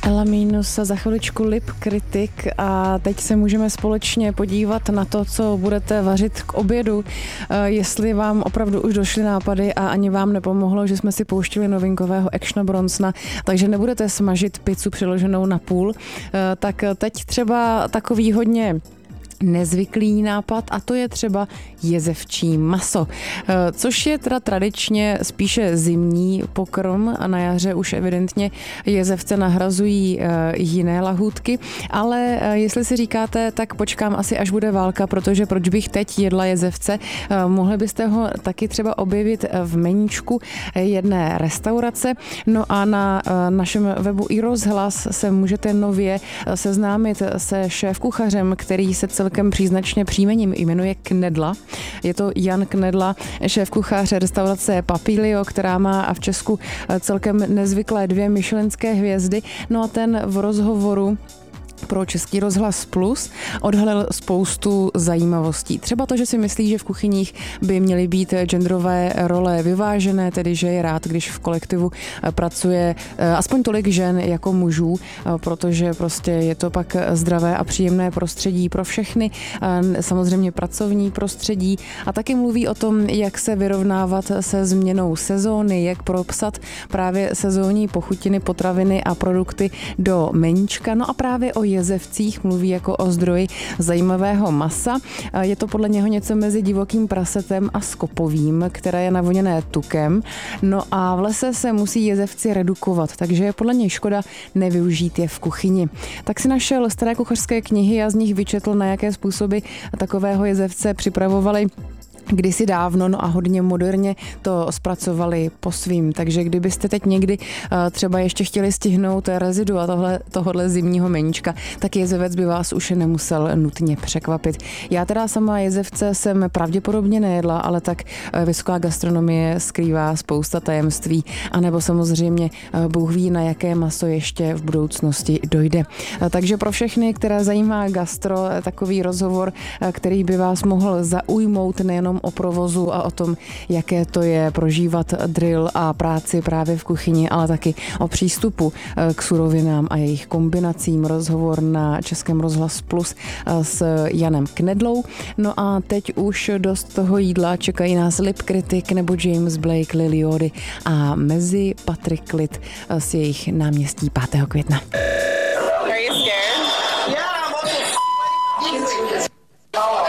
Ela Minus, za chviličku Lip Critic a teď se můžeme společně podívat na to, co budete vařit k obědu, jestli vám opravdu už došly nápady a ani vám nepomohlo, že jsme si pouštili novinkového Actiona Bronsona, takže nebudete smažit pizzu přiloženou na půl, tak teď třeba takový hodně nezvyklý nápad a to je třeba jezevčí maso, což je teda tradičně spíše zimní pokrm a na jaře už evidentně jezevce nahrazují jiné lahůdky, ale jestli si říkáte, tak počkám asi až bude válka, protože proč bych teď jedla jezevce, mohli byste ho taky třeba objevit v meníčku jedné restaurace, no a na našem webu iRozhlas se můžete nově seznámit se šéfkuchařem, který se celkem příznačně příjmením jmenuje Knedla. Je to Jan Knedla, šéfkuchař restaurace Papilio, která má v Česku celkem nezvyklé 2 michelinské hvězdy. No a ten v rozhovoru pro Český rozhlas Plus odhalil spoustu zajímavostí. Třeba to, že si myslí, že v kuchyních by měly být genderové role vyvážené, tedy že je rád, když v kolektivu pracuje aspoň tolik žen jako mužů, protože prostě je to pak zdravé a příjemné prostředí pro všechny, samozřejmě pracovní prostředí a taky mluví o tom, jak se vyrovnávat se změnou sezóny, jak propsat právě sezónní pochutiny, potraviny a produkty do meníčka. No a právě o jezevcích mluví jako o zdroji zajímavého masa. Je to podle něho něco mezi divokým prasetem a skopovým, které je navoněné tukem. No a v lese se musí jezevci redukovat, takže je podle něj škoda nevyužít je v kuchyni. Tak si našel staré kuchařské knihy a z nich vyčetl, na jaké způsoby takového jezevce připravovali kdysi dávno, no a hodně moderně to zpracovali po svým. Takže kdybyste teď někdy třeba ještě chtěli stihnout rezidua tohohle zimního meníčka, tak jezevec by vás už nemusel nutně překvapit. Já teda sama jezevce jsem pravděpodobně nejedla, ale tak vysoká gastronomie skrývá spousta tajemství, anebo samozřejmě Bůh ví, na jaké maso ještě v budoucnosti dojde. Takže pro všechny, které zajímá gastro, takový rozhovor, který by vás mohl zaujmout nejenom o provozu a o tom, jaké to je prožívat drill a práci právě v kuchyni, ale taky o přístupu k surovinám a jejich kombinacím. Rozhovor na Českém rozhlas Plus s Janem Knedlou. No a teď už dost toho jídla, čekají nás Lip Critic nebo James Blake Liliody a mezi Patrick Litt s jejich Náměstí 5. května.